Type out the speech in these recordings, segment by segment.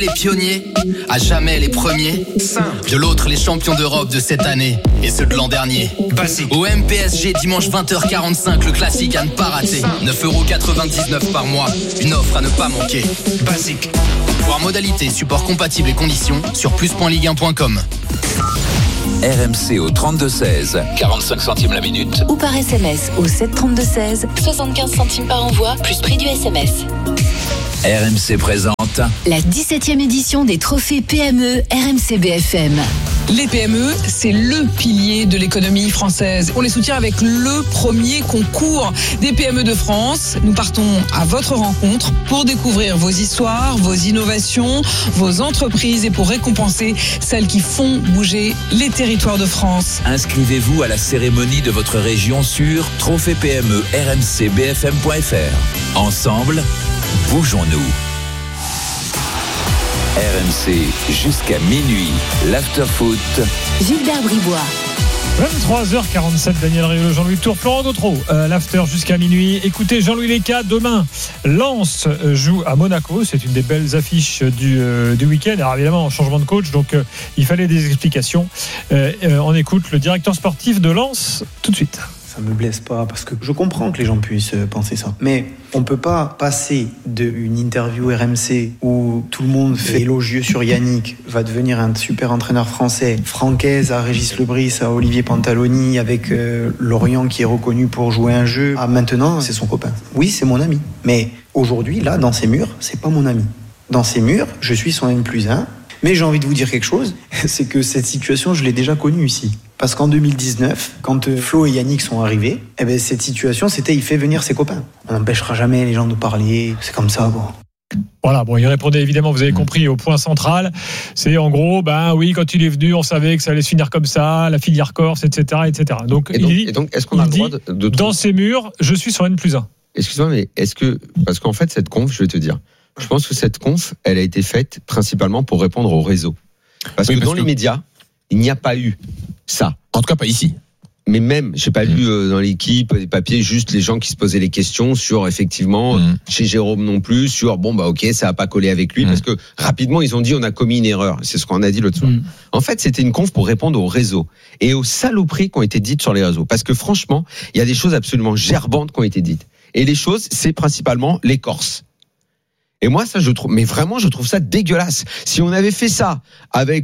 Les pionniers, à jamais les premiers. Simple. De l'autre, les champions d'Europe de cette année et ceux de l'an dernier. Basique. Au MPSG, dimanche 20h45, le classique à ne pas rater. 9,99€ par mois, une offre à ne pas manquer. Basique. Voir modalités, support compatible et conditions sur plus.ligue1.com. RMC au 32-16, 45 centimes la minute. Ou par SMS au 732-16, 75 centimes par envoi, plus prix du SMS. RMC présente la 17e édition des trophées PME RMC BFM. Les PME, c'est le pilier de l'économie française. On les soutient avec le premier concours des PME de France. Nous partons à votre rencontre pour découvrir vos histoires, vos innovations, vos entreprises et pour récompenser celles qui font bouger les territoires de France. Inscrivez-vous à la cérémonie de votre région sur trophée-PME-RMC-BFM.fr. Ensemble, bougeons-nous. RMC jusqu'à minuit, l'after-foot. Gilbert Bribois. 23h47, Daniel Riolo, Jean-Louis Tour, Florent Gautreau, l'after jusqu'à minuit. Écoutez, Jean-Louis Léca, demain, Lens joue à Monaco. C'est une des belles affiches du week-end. Alors évidemment, changement de coach, donc il fallait des explications. On écoute le directeur sportif de Lens tout de suite. Ça me blesse pas parce que je comprends que les gens puissent penser ça. Mais on peut pas passer d'une interview RMC où tout le monde fait élogieux sur Yannick, va devenir un super entraîneur français, Francaise à Régis Lebris, à Olivier Pantaloni, avec Lorient qui est reconnu pour jouer un jeu, à maintenant c'est son copain. Oui, c'est mon ami. Mais aujourd'hui, là, dans ces murs, c'est pas mon ami. Dans ces murs, je suis son N+1. Mais j'ai envie de vous dire quelque chose, c'est que cette situation, je l'ai déjà connue ici. Parce qu'en 2019, quand Flo et Yannick sont arrivés, cette situation, c'était il fait venir ses copains. On n'empêchera jamais les gens de parler, c'est comme ça, bon. Voilà, bon, il répondait évidemment, vous avez compris, au point central. C'est en gros, oui, quand il est venu, on savait que ça allait se finir comme ça, la filière Corse, etc., etc. Donc, est-ce qu'on a le droit de dans ces murs, je suis sur N+1. Excuse-moi, mais parce qu'en fait, cette conf, je vais te dire, je pense que cette conf, elle a été faite principalement pour répondre au réseau. Parce que dans les médias, il n'y a pas eu ça. En tout cas, pas ici. Mais même, j'ai pas lu dans l'équipe des papiers, juste les gens qui se posaient les questions sur, effectivement, chez Jérôme non plus, sur, ok, ça a pas collé avec lui, parce que rapidement, ils ont dit, on a commis une erreur. C'est ce qu'on a dit l'autre soir. En fait, c'était une conf pour répondre au réseau et aux saloperies qui ont été dites sur les réseaux. Parce que franchement, il y a des choses absolument gerbantes qui ont été dites. Et les choses, c'est principalement les Corses. Et moi, ça, je trouve ça dégueulasse. Si on avait fait ça avec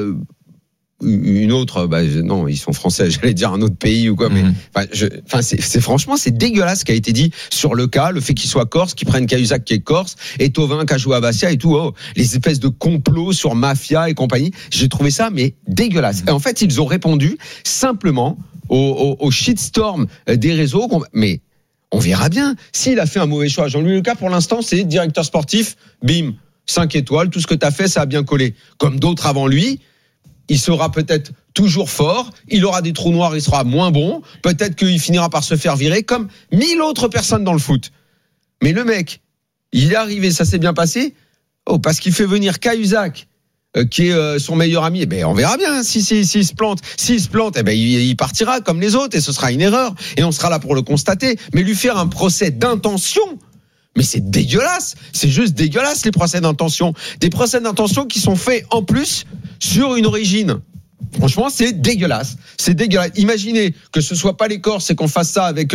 une autre, non, ils sont français, j'allais dire un autre pays ou quoi, mais franchement, c'est dégueulasse ce qui a été dit sur le cas, le fait qu'il soit corse, qu'ils prennent Cahuzac qui est corse, et Thauvin qui a joué à Bastia et tout, les espèces de complots sur mafia et compagnie. J'ai trouvé ça, mais dégueulasse. Et en fait, ils ont répondu simplement au shitstorm des réseaux, mais on verra bien. S'il a fait un mauvais choix, Jean-Louis Léca, pour l'instant, c'est directeur sportif, bim, 5 étoiles, tout ce que tu as fait, ça a bien collé. Comme d'autres avant lui, il sera peut-être toujours fort, il aura des trous noirs, il sera moins bon, peut-être qu'il finira par se faire virer, comme 1000 autres personnes dans le foot. Mais le mec, il est arrivé, ça s'est bien passé, parce qu'il fait venir Cahuzac, qui est son meilleur ami, on verra bien s'il se plante. S'il se plante, il partira comme les autres et ce sera une erreur. Et on sera là pour le constater. Mais lui faire un procès d'intention, mais c'est dégueulasse. C'est juste dégueulasse, les procès d'intention. Des procès d'intention qui sont faits en plus sur une origine. Franchement, c'est dégueulasse. C'est dégueulasse. Imaginez que ce soit pas les Corses et qu'on fasse ça avec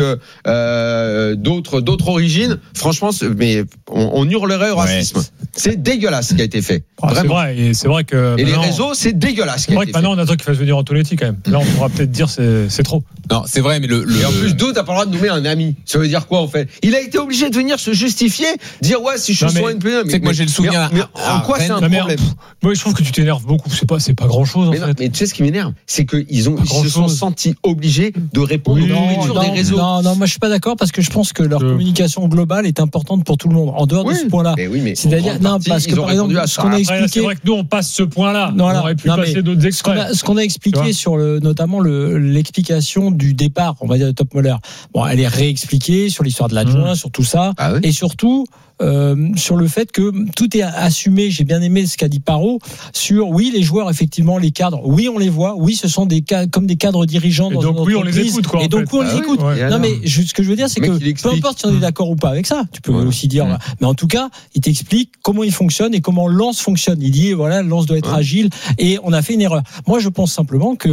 d'autres origines. Franchement, mais on hurlerait au racisme. Ouais. C'est dégueulasse ce qui a été fait. C'est vrai que. Et les réseaux, c'est dégueulasse. C'est vrai que maintenant on attend qu'il fasse venir Antonetti quand même. Là, on pourra peut-être dire c'est trop. Non, c'est vrai, mais Et en plus, t'as pas le droit de nommer un ami. Ça veut dire quoi en fait? Il a été obligé de venir se justifier, dire si je suis sur N+1. C'est que moi j'ai le souvenir. Mais en quoi c'est un problème? Moi, je trouve que tu t'énerves beaucoup. C'est pas grand chose en fait. Mais tu sais ce qui m'énerve, c'est qu'ils se sont sentis obligés de répondre aux nourritures des réseaux. Non, moi je suis pas d'accord parce que je pense que leur communication globale est importante pour tout le monde. En dehors de ce point-là. Mais c'est-à-dire, parce que par exemple, ce qu'on a expliqué. C'est vrai que nous on passe ce point-là. On aurait pu passer d'autres extraits. Ce qu'on a expliqué sur notamment l'explication du départ, on va dire de Top Muller. Bon, elle est réexpliquée sur l'histoire de l'adjoint, sur tout ça, et surtout. Sur le fait que tout est assumé. J'ai bien aimé ce qu'a dit Parot sur les joueurs, effectivement, les cadres. Oui, on les voit, oui, ce sont comme des cadres dirigeants dans une entreprise. On les écoute, quoi. Et donc, oui, on les écoute. Ouais. Non, mais ce que je veux dire, c'est que peu importe si on est d'accord ou pas avec ça, tu peux aussi dire, mais en tout cas, il t'explique comment il fonctionne et comment Lens fonctionne. Il dit, voilà, Lens doit être agile et on a fait une erreur. Moi, je pense simplement que,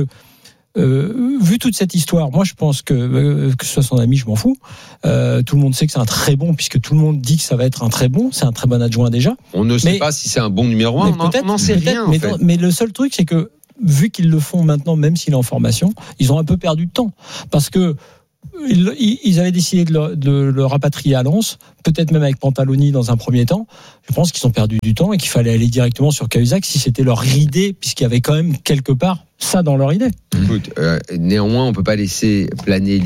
vu toute cette histoire, moi je pense que ce soit son ami, je m'en fous. Tout le monde sait que c'est un très bon, puisque tout le monde dit que ça va être un très bon. C'est un très bon adjoint déjà. On ne sait pas si c'est un bon numéro 1. On n'en sait rien. Mais le seul truc, c'est que vu qu'ils le font maintenant, même s'il est en formation, ils ont un peu perdu de temps parce que ils avaient décidé de le rapatrier à Lens, peut-être même avec Pantaloni dans un premier temps. Je pense qu'ils ont perdu du temps et qu'il fallait aller directement sur Cahuzac si c'était leur idée, puisqu'il y avait quand même quelque part ça dans leur idée. Écoute, néanmoins, on peut pas laisser planer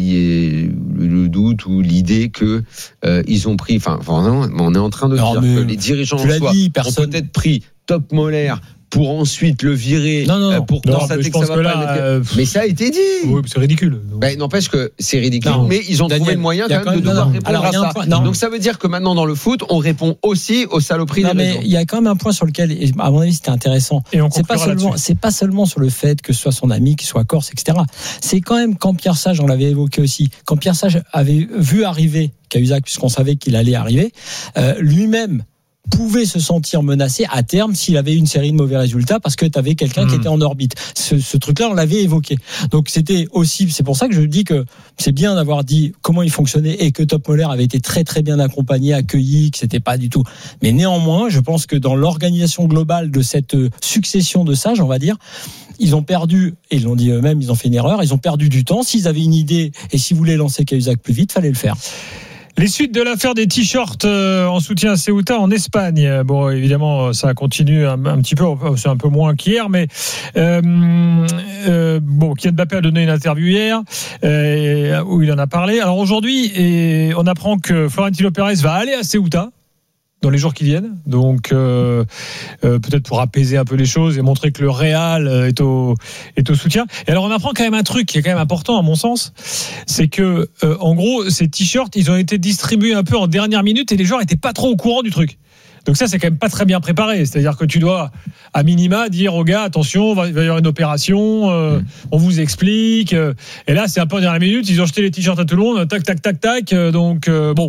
le doute ou l'idée que ils ont pris. Enfin, on est en train de dire que les dirigeants en soi ont peut-être pris Top Moller pour ensuite le virer, pour constater que ça va pas. Mais ça a été dit. Oui, c'est ridicule. N'empêche que c'est ridicule, mais ils ont trouvé le moyen quand même de devoir répondre à ça. Donc ça veut dire que maintenant dans le foot, on répond aussi aux saloperies des réseaux. Mais il y a quand même un point sur lequel, à mon avis, c'était intéressant. C'est pas seulement sur le fait que ce soit son ami, qu'il soit corse, etc. C'est quand même quand Pierre Sage, on l'avait évoqué aussi, quand Pierre Sage avait vu arriver Cahuzac, puisqu'on savait qu'il allait arriver, lui-même pouvait se sentir menacé à terme s'il avait une série de mauvais résultats parce que tu avais quelqu'un qui était en orbite. Ce truc-là, on l'avait évoqué. Donc c'était aussi, c'est pour ça que je dis que c'est bien d'avoir dit comment il fonctionnait et que Top Moller avait été très très bien accompagné, accueilli, que c'était pas du tout. Mais néanmoins, je pense que dans l'organisation globale de cette succession de sages, on va dire, ils ont perdu, et ils l'ont dit eux-mêmes, ils ont fait une erreur, ils ont perdu du temps. S'ils avaient une idée et s'ils voulaient lancer Cahuzac plus vite, fallait le faire. Les suites de l'affaire des t-shirts en soutien à Ceuta en Espagne. Bon, évidemment, ça continue un petit peu, c'est un peu moins qu'hier, mais Kylian Mbappé a donné une interview hier où il en a parlé. Alors aujourd'hui, on apprend que Florentino Pérez va aller à Ceuta dans les jours qui viennent, donc peut-être pour apaiser un peu les choses et montrer que le Real est au soutien. Et alors on apprend quand même un truc qui est quand même important à mon sens, c'est que en gros ces t-shirts ils ont été distribués un peu en dernière minute et les joueurs étaient pas trop au courant du truc. Donc ça c'est quand même pas très bien préparé, c'est-à-dire que tu dois à minima dire aux gars attention, il va y avoir une opération, on vous explique, et là c'est un peu en dernière minute, ils ont jeté les t-shirts à tout le monde, tac tac tac tac, donc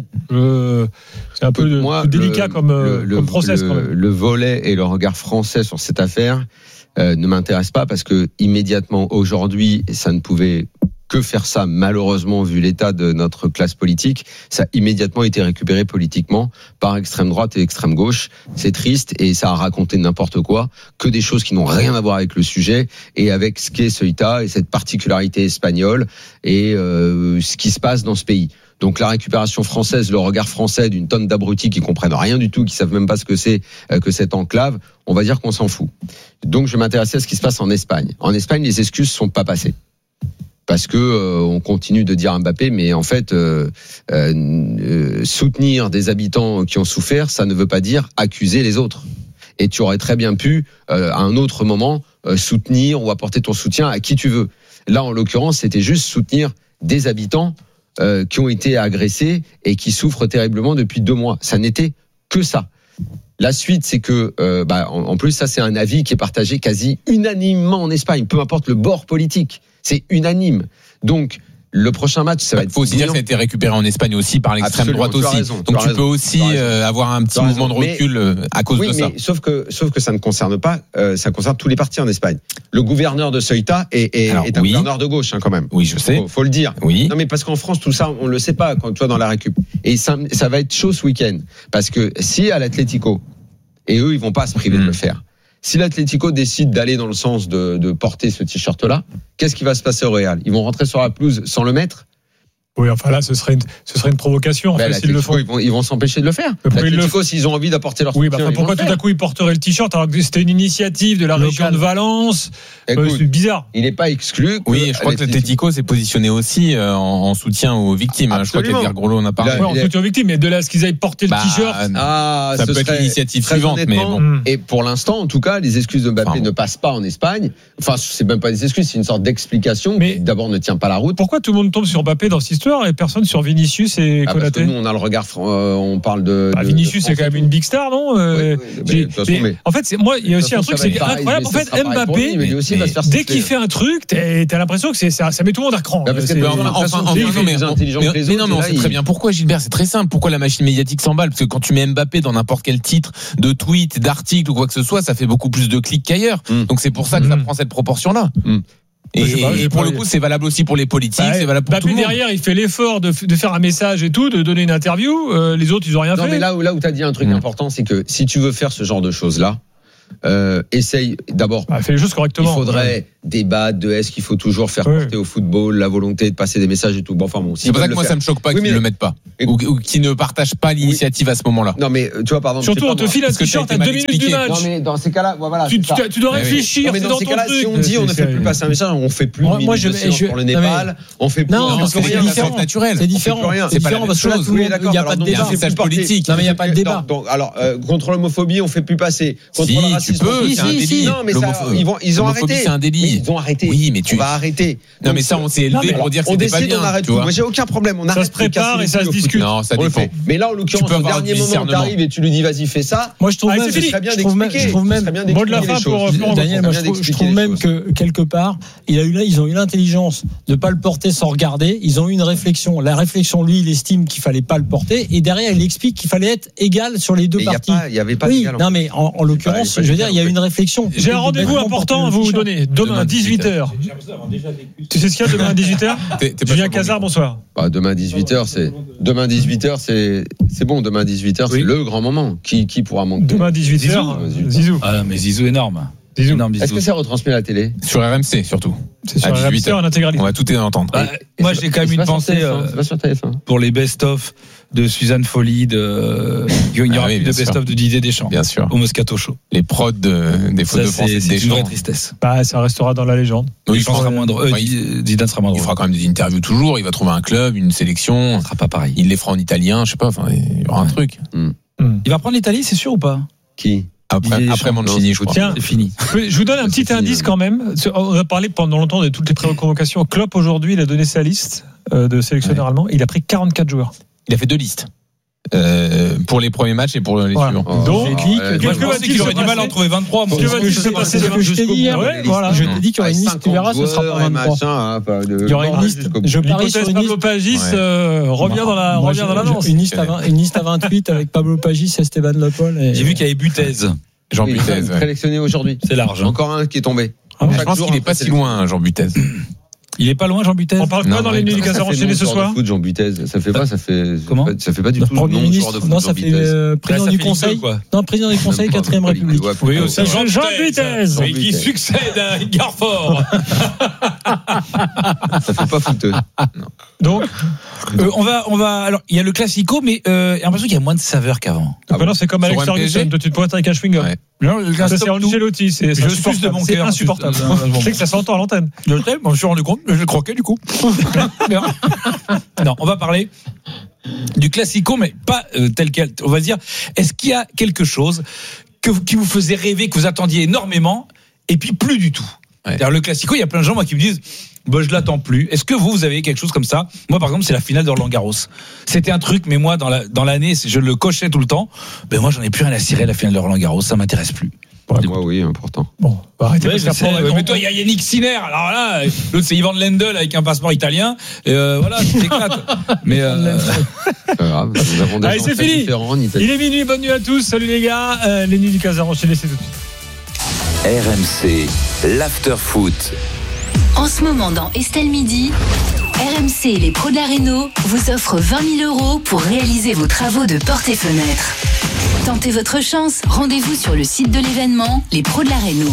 c'est un peu délicat comme process quand même. Le volet et le regard français sur cette affaire ne m'intéresse pas parce que immédiatement aujourd'hui ça ne pouvait que faire ça, malheureusement, vu l'état de notre classe politique, ça a immédiatement été récupéré politiquement par extrême droite et extrême gauche. C'est triste et ça a raconté n'importe quoi, que des choses qui n'ont rien à voir avec le sujet et avec ce qu'est Ceuta et cette particularité espagnole et ce qui se passe dans ce pays. Donc la récupération française, le regard français d'une tonne d'abrutis qui comprennent rien du tout, qui savent même pas ce que c'est que cette enclave, on va dire qu'on s'en fout. Donc je m'intéressais à ce qui se passe en Espagne. En Espagne, les excuses sont pas passées. Parce que on continue de dire à Mbappé, mais en fait, soutenir des habitants qui ont souffert, ça ne veut pas dire accuser les autres. Et tu aurais très bien pu, à un autre moment, soutenir ou apporter ton soutien à qui tu veux. Là, en l'occurrence, c'était juste soutenir des habitants qui ont été agressés et qui souffrent terriblement depuis 2 mois. Ça n'était que ça. La suite, c'est que, en plus, ça, c'est un avis qui est partagé quasi unanimement en Espagne, peu importe le bord politique. C'est unanime. Donc, le prochain match, ça va être. Il faut aussi dire que ça a été récépéré en Espagne aussi par l'extrême droite aussi. Donc tu peux aussi avoir un petit mouvement de recul à cause de ça. Oui, sauf que ça ne concerne pas. Ça concerne tous les partis en Espagne. Le gouverneur de Ceuta est un gouverneur de gauche quand même. Oui, je sais. Faut le dire. Oui. Non, mais parce qu'en France, tout ça, on le sait pas quand tu vois dans la récup. Et ça va être chaud ce week-end parce que si à l'Atlético et eux, ils vont pas se priver de le faire. Si l'Atlético décide d'aller dans le sens de porter ce t-shirt-là, qu'est-ce qui va se passer au Real ? Ils vont rentrer sur la pelouse sans le mettre ? Oui, enfin là, ce serait une provocation. En fait, s'ils le font. Ils vont s'empêcher de le faire. L'Atlético, s'ils ont envie d'apporter leur soutien, pourquoi tout à coup ils porteraient le t-shirt alors que c'était une initiative de la région de Valence ? Écoute, c'est bizarre. Il n'est pas exclu. Oui, je crois que l'Atlético s'est positionné aussi en soutien aux victimes. Absolument. Je crois qu'Edgar Groslo en a parlé. En soutien aux victimes, mais de là à ce qu'ils aillent porter le t-shirt. Ça peut être l'initiative suivante, mais bon. Et pour l'instant, en tout cas, les excuses de Mbappé ne passent pas en Espagne. Enfin, c'est même pas des excuses, c'est une sorte d'explication qui d'abord ne tient pas la route. Pourquoi tout le monde tombe sur Mbappé dans cette histoire ? histoire et personne sur Vinicius et Konaté. Parce que nous, on a le regard, on parle de. Vinicius, c'est quand même une big star, non? En fait, moi, il y a aussi un truc, c'est incroyable. En fait, Mbappé, dès qu'il fait un truc, t'as l'impression que ça met tout le monde à cran. Mais non, mais on sait très bien pourquoi, Gilbert. C'est très simple. Pourquoi la machine médiatique s'emballe? Parce que quand tu mets Mbappé dans n'importe quel titre de tweet, d'article ou quoi que ce soit, ça fait beaucoup plus de clics qu'ailleurs. Donc c'est pour ça que ça prend cette proportion-là. Et pour le coup, c'est valable aussi pour les politiques, c'est valable pour tout le monde. Derrière, il fait l'effort de faire un message et tout, de donner une interview. Les autres, ils ont rien fait. Non, mais là où tu as dit un truc important, c'est que si tu veux faire ce genre de choses-là, essaye d'abord. Fais les choses correctement. Il faudrait débattre de est-ce qu'il faut toujours faire porter au football la volonté de passer des messages et tout. Bon, enfin bon. C'est pour ça que moi ça me choque pas qu'ils ne le mettent pas ou qu'ils ne partagent pas l'initiative à ce moment-là. Non mais tu vois par exemple. Surtout on te file un t-shirt à 2 minutes du match. Non mais dans ces cas-là, voilà. Tu dois réfléchir. Mais dans ces cas-là, si on dit on ne fait plus passer un message, on fait plus de minutes de silence pour le Népal, on fait plus. Non, c'est différent. C'est différent. C'est pas la chose. Il n'y a pas de débat. C'est politique. Non mais il n'y a pas de débat. Alors contre l'homophobie, on fait plus passer. Contre le racisme, c'est un délit. Non mais ils ont arrêté. C'est un délit. Ils ont arrêté. Mais on va arrêter. Non mais ça on s'est élevé pour dire que c'était pas bien. On arrête tout. Moi j'ai aucun problème. On arrête. Ça se prépare et ça se discute. Non, ça dépend. Mais là en l'occurrence au dernier moment t'arrives et tu lui dis vas-y fais ça. Moi je trouve même je trouve même mot de la fin pour Daniel. Moi je trouve même que quelque part ils ont eu l'intelligence de pas le porter sans regarder. Ils ont eu une réflexion. La réflexion, lui, il estime qu'il fallait pas le porter et derrière il explique qu'il fallait être égal sur les deux parties. Il y avait pas d'égal. Non mais en l'occurrence, je veux dire, il y a eu une réflexion. J'ai un rendez-vous important à vous donner demain 18h. Tu sais ce qu'il y a demain à 18h? Julien Cazard, bonsoir. Demain 18h, c'est bon. Demain 18h, c'est le grand moment. Qui pourra manquer? Demain 18h, Zizou. Ah mais Zizou énorme. Est-ce que c'est retransmis à la télé? Sur RMC surtout. C'est sur RMC en intégralité. On va tout entendre. Moi j'ai quand même une pensée pour les best-of de Suzanne Folly, il y aura plus de best-of de Didier Deschamps. Bien sûr. Au Moscato Show. Les prods des fautes de France et c'est une vraie tristesse. Ça restera dans la légende. Oui, Zidane sera moins drôle. Il fera quand même des interviews toujours. Il va trouver un club, une sélection. Ce sera pas pareil. Il les fera en italien, je sais pas. Enfin, il y aura un truc. Il va prendre l'Italie, c'est sûr ou pas? Qui? Après Mancini, je crois. Tiens, c'est fini. Je vous donne un petit indice quand même. On a parlé pendant longtemps de toutes les pré-convocations. Klopp aujourd'hui, il a donné sa liste de sélectionneurs allemands. Il a pris 44 joueurs. Il a fait 2 listes. Pour les premiers matchs et pour les suivants. Donc, je pensais qu'il aurait du mal à en trouver 23. Je t'ai dit hier. Je t'ai dit qu'il y aurait une liste, tu verras, ce sera pas 23. Il y aura une liste. Je parie sur une liste. Pablo Pagis revient dans la danse. Une liste à 28 avec Pablo Pagis, Esteban Le Paul. J'ai vu qu'il y avait Butez. Jean Butez. Sélectionné aujourd'hui. C'est large. Encore un qui est tombé. Je pense qu'il n'est pas si loin, Jean Butez. Il est pas loin, Jean Butez. On parle quoi dans les nuits du Cazard enchaîné ce soir? Jean Butez, ça fait pas du tout Premier ministre. Non, ça fait président du Conseil. Non, président du Conseil, 4ème République. Oui, aussi. Jean Butez. Et qui succède à Edgar Faure. Ça fait pas fouteux. Donc, on va. Alors, il y a le Classico, mais j'ai l'impression qu'il y a moins de saveur qu'avant. Non, c'est comme Alex Ferguson. Toi, tu te pointes avec un chewing-gum. Non, c'est Ancelotti, c'est insupportable. Je sais que ça s'entend à l'antenne. Je me suis rendu compte, mais je le croquais du coup. Non, on va parler du Classico, mais pas tel quel. On va dire, est-ce qu'il y a quelque chose qui vous faisait rêver, que vous attendiez énormément, et puis plus du tout? C'est-à-dire, le Classico, il y a plein de gens qui me disent je l'attends plus. Est-ce que vous avez quelque chose comme ça? Moi, par exemple, c'est la finale de Roland-Garros. C'était un truc, mais moi, dans l'année, je le cochais tout le temps. Moi, j'en ai plus rien à cirer, la finale de Roland-Garros. Ça m'intéresse plus. Moi, oui, important. Bon, arrêtez. Mais toi, il y a Yannick Sinner. Alors là, l'autre, c'est Ivan Lendl avec un passeport italien. Voilà, tu t'éclates. Mais c'est pas grave. Nous avons des allez, c'est fini. Il est minuit. Bonne nuit à tous. Salut les gars. Les nuits du Cazard enchaîné, c'est tout de suite. RMC, l'after-foot. En ce moment, dans Estelle Midi, RMC et les pros de la Réno vous offrent 20 000 € pour réaliser vos travaux de portes et fenêtres. Tentez votre chance, rendez-vous sur le site de l'événement, les pros de la Réno.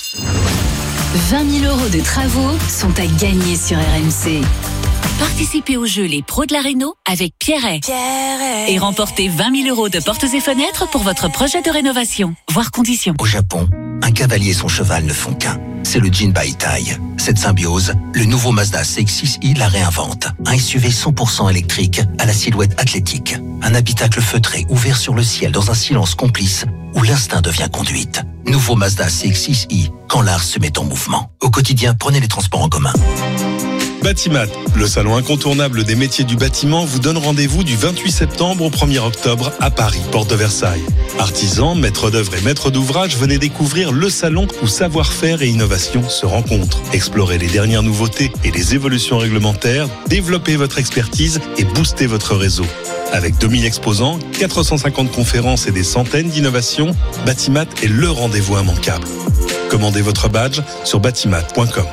20 000 € de travaux sont à gagner sur RMC. Participez au jeu Les Pros de la Réno avec Pierret. Et remportez 20 000 € de portes et fenêtres pour votre projet de rénovation. Voir conditions. Au Japon, un cavalier et son cheval ne font qu'un. C'est le Jinbaitai. Cette symbiose, le nouveau Mazda CX-6i la réinvente. Un SUV 100% électrique à la silhouette athlétique. Un habitacle feutré ouvert sur le ciel dans un silence complice où l'instinct devient conduite. Nouveau Mazda CX-6i, quand l'art se met en mouvement. Au quotidien, prenez les transports en commun. Batimat, le salon incontournable des métiers du bâtiment, vous donne rendez-vous du 28 septembre au 1er octobre à Paris, porte de Versailles. Artisans, maîtres d'œuvre et maîtres d'ouvrage, venez découvrir le salon où savoir-faire et innovation se rencontrent. Explorez les dernières nouveautés et les évolutions réglementaires, développez votre expertise et boostez votre réseau. Avec 2000 exposants, 450 conférences et des centaines d'innovations, Batimat est le rendez-vous immanquable. Commandez votre badge sur batimat.com.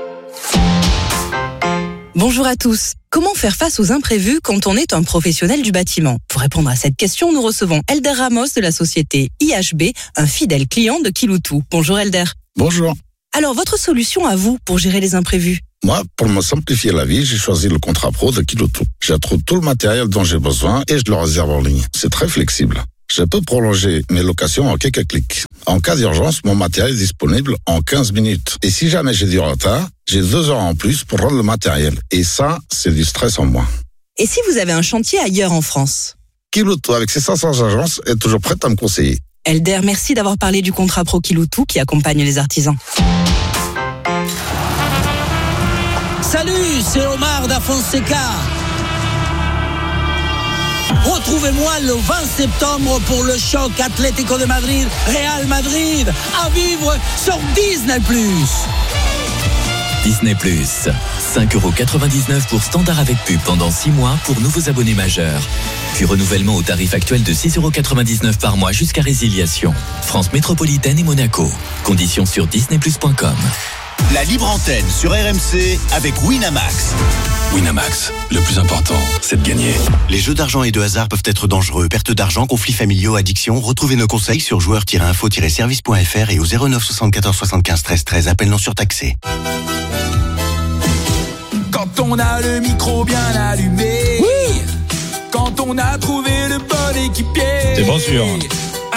Bonjour à tous. Comment faire face aux imprévus quand on est un professionnel du bâtiment ? Pour répondre à cette question, nous recevons Elder Ramos de la société IHB, un fidèle client de Kiloutou. Bonjour Elder. Bonjour. Alors, votre solution à vous pour gérer les imprévus ? Moi, pour me simplifier la vie, j'ai choisi le contrat pro de Kiloutou. Je trouve tout le matériel dont j'ai besoin et je le réserve en ligne. C'est très flexible. Je peux prolonger mes locations en quelques clics. En cas d'urgence, mon matériel est disponible en 15 minutes. Et si jamais j'ai du retard, j'ai 2 heures en plus pour rendre le matériel. Et ça, c'est du stress en moins. Et si vous avez un chantier ailleurs en France ? Kiloutou, avec ses 500 agences, est toujours prête à me conseiller. Elder, merci d'avoir parlé du contrat pro Kiloutou qui accompagne les artisans. Salut, c'est Omar da Fonseca. Retrouvez-moi le 20 septembre pour le choc Atlético de Madrid, Real Madrid, à vivre sur Disney+. Disney+, 5,99€ pour standard avec pub pendant 6 mois pour nouveaux abonnés majeurs. Puis renouvellement au tarif actuel de 6,99€ par mois jusqu'à résiliation. France métropolitaine et Monaco. Conditions sur disneyplus.com. La libre antenne sur RMC avec Winamax. Winamax, le plus important, c'est de gagner. Les jeux d'argent et de hasard peuvent être dangereux. Perte d'argent, conflits familiaux, addiction. Retrouvez nos conseils sur joueurs-info-service.fr et au 09 74 75 13 13. Appel non surtaxé. Quand on a le micro bien allumé, oui. Quand on a trouvé le bon équipier, c'est bon sûr.